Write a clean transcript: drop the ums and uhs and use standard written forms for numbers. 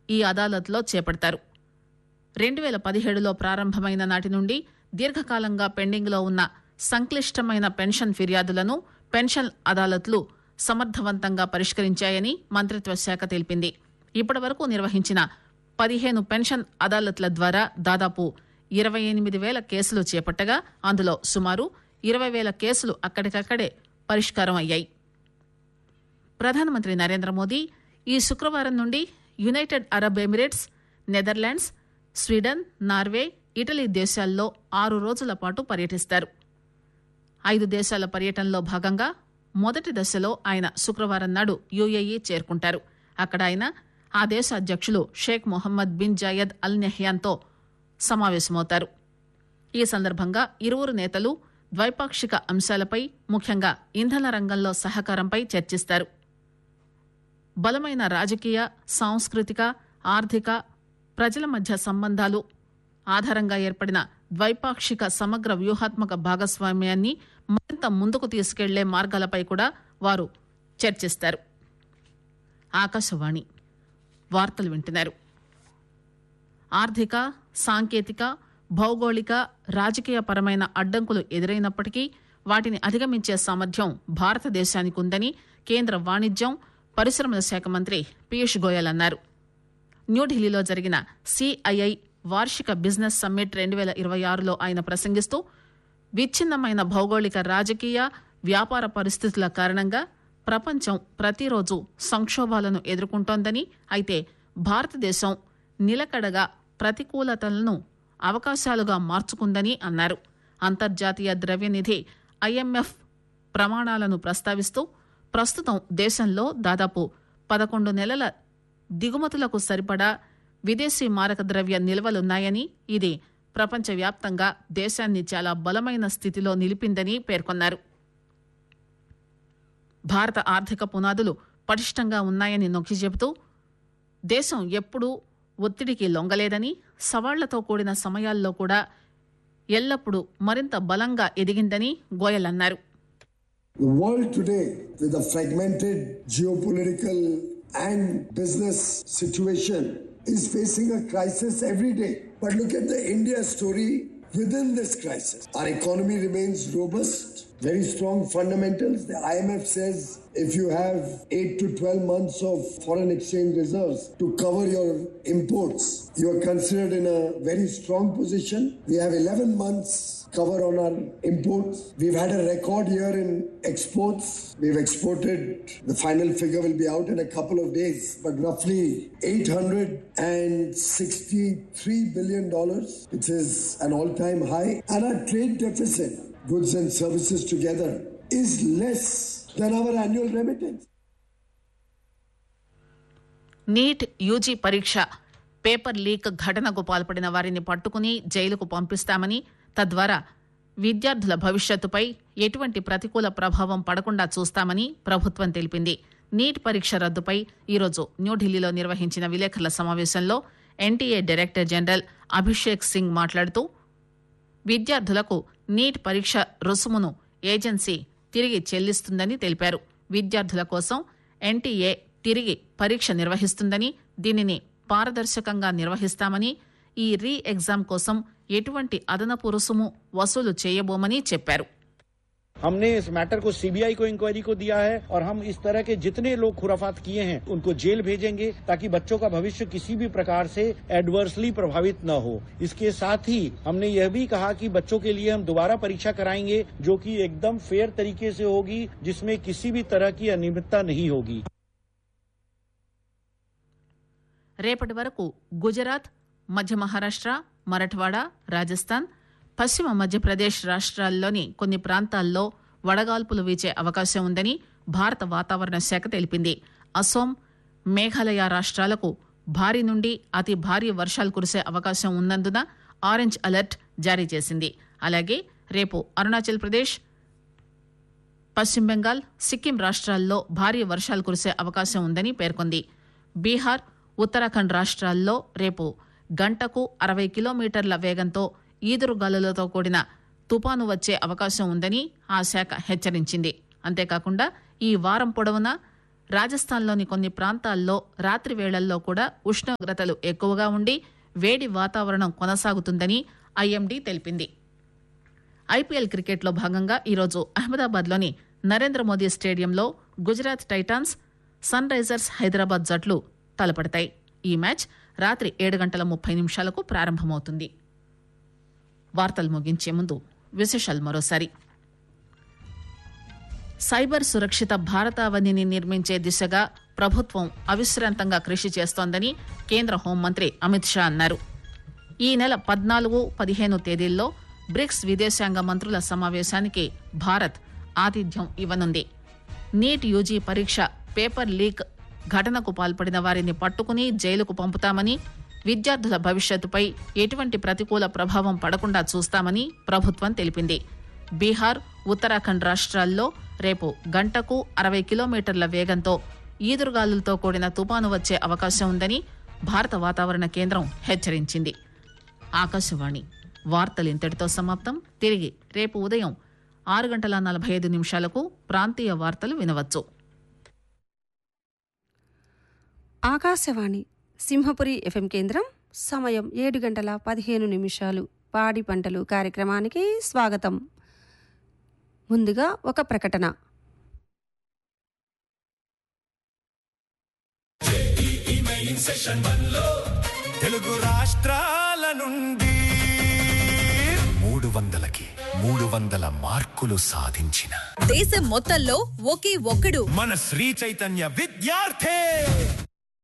ఈ అదాలత్లో చేపడతారు. 2017లో ప్రారంభమైన నాటి నుండి దీర్ఘకాలంగా పెండింగ్లో ఉన్న సంక్లిష్టమైన పెన్షన్ ఫిర్యాదులను పెన్షన్ అదాలత్లు సమర్థవంతంగా పరిష్కరించాయని మంత్రిత్వ శాఖ తెలిపింది. ఇప్పటివరకు నిర్వహించిన 15 పెన్షన్ అదాలత్ల ద్వారా దాదాపు 28,000 కేసులు చేపట్టగా అందులో సుమారు 20,000 కేసులు అక్కడికక్కడే పరిష్కారం అయ్యాయి. ప్రధానమంత్రి నరేంద్ర మోదీ ఈ శుక్రవారం నుండి United Arab Emirates, Netherlands, Sweden, Norway, Italy దేశాల్లో 6 రోజుల పాటు పర్యటిస్తారు. 5 దేశాల పర్యటనలో భాగంగా మొదటి దశలో ఆయన శుక్రవారం నాడు యుఏఈ చేరుకుంటారు. అక్కడ ఆయన ఆ దేశ అధ్యక్షులు షేక్ మొహమ్మద్ బిన్ జాయద్ అల్ నహ్యాన్తో సమావేశమవుతారు. ఈ సందర్భంగా ఇరువురు నేతలు ద్వైపాక్షిక అంశాలపై, ముఖ్యంగా ఇంధన రంగంలో సహకారంపై చర్చిస్తారు. బలమైన రాజకీయ, సాంస్కృతిక, ఆర్థిక, ప్రజల మధ్య సంబంధాలు ఆధారంగా ఏర్పడిన ద్వైపాక్షిక సమగ్ర వ్యూహాత్మక భాగస్వామ్యాన్ని మరింత ముందుకు తీసుకెళ్లే మార్గాలపై కూడా వారు చర్చిస్తారు. ఆకాశవాణి వార్తలు వింటున్నారు. ఆర్థిక, సాంకేతిక, భౌగోళిక, రాజకీయపరమైన అడ్డంకులు ఎదురైనప్పటికీ వాటిని అధిగమించే సామర్థ్యం భారతదేశానికి ఉందని కేంద్ర వాణిజ్యం, పరిశ్రమల శాఖ మంత్రి పీయూష్ గోయల్ అన్నారు. న్యూఢిల్లీలో జరిగిన సిఐఐ వార్షిక బిజినెస్ సమ్మిట్ 2026లో ఆయన ప్రసంగిస్తూ విచ్ఛిన్నమైన భౌగోళిక, రాజకీయ, వ్యాపార పరిస్థితుల కారణంగా ప్రపంచం ప్రతిరోజు సంక్షోభాలను ఎదుర్కొంటోందని, అయితే భారతదేశం నిలకడగా ప్రతికూలతలను అవకాశాలుగా మార్చుకుందని అన్నారు. అంతర్జాతీయ ద్రవ్యనిధి IMF ప్రమాణాలను ప్రస్తావిస్తూ ప్రస్తుతం దేశంలో దాదాపు 11 నెలల దిగుమతులకు సరిపడా విదేశీ మారక ద్రవ్య నిల్వలున్నాయని, ఇది ప్రపంచవ్యాప్తంగా దేశాన్ని చాలా బలమైన స్థితిలో నిలిపిందని పేర్కొన్నారు. భారత ఆర్థిక పునాదులు పటిష్టంగా ఉన్నాయని నొక్కి చెబుతూ దేశం ఎప్పుడూ ఒత్తిడికి లొంగలేదని, సవాళ్లతో కూడిన సమయాల్లో కూడా ఎల్లప్పుడూ మరింత బలంగా ఎదిగిందని గోయల్ అన్నారు. The world today, with a fragmented geopolitical and business situation, is facing a crisis every day. But look at the India story within this crisis. Our economy remains robust, very strong fundamentals. The IMF says if you have 8 to 12 months of foreign exchange reserves to cover your imports, you are considered in a very strong position. We have 11 months cover on our imports. We've had a record year in exports. We've exported, the final figure will be out in a couple of days, but roughly $863 billion, which is an all-time high. And our trade deficit, goods and services together, is less than our annual remittance. NEET UG పరీక్ష paper leak ఘటనకు పాల్పడిన వారిని పట్టుకుని జైలుకు పంపిస్తామని, తద్వారా విద్యార్థుల భవిష్యత్తుపై ఎటువంటి ప్రతికూల ప్రభావం పడకుండా చూస్తామని ప్రభుత్వం తెలిపింది. నీట్ పరీక్ష రద్దుపై ఈరోజు న్యూఢిల్లీలో నిర్వహించిన విలేకరుల సమావేశంలో NTA director general Abhishek Singh మాట్లాడుతూ విద్యార్థులకు నీట్ పరీక్ష రుసుమును ఏజెన్సీ తిరిగి చెల్లిస్తుందని తెలిపారు. విద్యార్థుల కోసం ఎన్టీఏ తిరిగి పరీక్ష నిర్వహిస్తుందని, దీనిని పారదర్శకంగా నిర్వహిస్తామని, ఈ రీ ఎగ్జామ్ కోసం ఎటువంటి అదనపు రుసుము వసూలు చేయబోమని చెప్పారు. हमने इस मैटर को सीबीआई को इंक्वायरी को दिया है और हम इस तरह के जितने लोग खुराफात किए हैं उनको जेल भेजेंगे ताकि बच्चों का भविष्य किसी भी प्रकार से एडवर्सली प्रभावित न हो. इसके साथ ही हमने यह भी कहा कि बच्चों के लिए हम दोबारा परीक्षा कराएंगे जो कि एकदम फेयर तरीके से होगी, जिसमें किसी भी तरह की अनियमितता नहीं होगी. రేపటి వరకు గుజరాత్, మధ్య మహారాష్ట్ర, మరఠ్వాడా, రాజస్థాన్, పశ్చిమ మధ్యప్రదేశ్ రాష్ట్రాల్లోని కొన్ని ప్రాంతాల్లో వడగాల్పులు వీచే అవకాశం ఉందని భారత వాతావరణ శాఖ తెలిపింది. అసోం, మేఘాలయ రాష్ట్రాలకు భారీ నుండి అతి భారీ వర్షాలు కురిసే అవకాశం ఉన్నందున ఆరెంజ్ అలర్ట్ జారీ చేసింది. అలాగే రేపు అరుణాచల్ ప్రదేశ్, పశ్చిమ బెంగాల్, సిక్కిం రాష్ట్రాల్లో భారీ వర్షాలు కురిసే అవకాశం ఉందని పేర్కొంది. బీహార్, ఉత్తరాఖండ్ రాష్ట్రాల్లో రేపు గంటకు 60 కిలోమీటర్ల వేగంతో ఈదురుగాలులతో కూడిన తుపాను వచ్చే అవకాశం ఉందని ఆ శాఖ హెచ్చరించింది. అంతేకాకుండా ఈ వారం పొడవునా రాజస్థాన్లోని కొన్ని ప్రాంతాల్లో రాత్రి వేళల్లో కూడా ఉష్ణోగ్రతలు ఎక్కువగా ఉండి వేడి వాతావరణం కొనసాగుతుందని ఐఎండీ తెలిపింది. ఐపీఎల్ క్రికెట్లో భాగంగా ఈరోజు అహ్మదాబాద్లోని నరేంద్ర మోదీ స్టేడియంలో Gujarat Titans, sun Risers Hyderabad జట్లు తలపడతాయి. ఈ మ్యాచ్ రాత్రి 7:30 ప్రారంభమవుతుంది. వార్తలు ముగించే ముందు విశేషాలు మరోసారి. సైబర్ సురక్షిత భారతావనిని నిర్మించే దిశగా ప్రభుత్వం అవిశ్రాంతంగా కృషి చేస్తోందని కేంద్ర హోంమంత్రి అమిత్ షా అన్నారు. ఈ నెల 14-15 తేదీల్లో బ్రిక్స్ విదేశాంగ మంత్రుల సమావేశానికి భారత్ ఆతిథ్యం ఇవ్వనుంది. నీట్ యూజీ పరీక్ష పేపర్ లీక్ ఘటనకు పాల్పడిన వారిని పట్టుకుని జైలుకు పంపుతామని, విద్యార్థుల భవిష్యత్తుపై ఎటువంటి ప్రతికూల ప్రభావం పడకుండా చూస్తామని ప్రభుత్వం తెలిపింది. బీహార్, ఉత్తరాఖండ్ రాష్ట్రాల్లో రేపు గంటకు 60 కిలోమీటర్ల వేగంతో ఈదురుగాలులతో కూడిన తుపాను వచ్చే అవకాశం ఉందని భారత వాతావరణ కేంద్రం హెచ్చరించింది. ఆకాశవాణి వార్తలు ఇంతటితో సమాప్తం. తిరిగి రేపు ఉదయం 6:45 ప్రాంతీయ వార్తలు వినవచ్చు. ఆకాశవాణి సింహపురి ఎఫ్ఎం కేంద్రం. సమయం 7:15. పాడి పంటలు కార్యక్రమానికి స్వాగతం. ముందుగా ఒక ప్రకటన. తెలుగు రాష్ట్రాల నుండి 300కి 300 మార్కులు సాధించిన దేశం మొత్తంలో ఒకే ఒక్కడు మన శ్రీ చైతన్య విద్యార్థి.